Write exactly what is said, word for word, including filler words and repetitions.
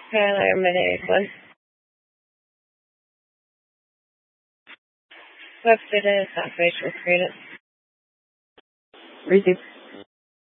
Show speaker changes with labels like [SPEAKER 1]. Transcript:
[SPEAKER 1] Hello, my name is Glenn. Web students, operational students.
[SPEAKER 2] Receive.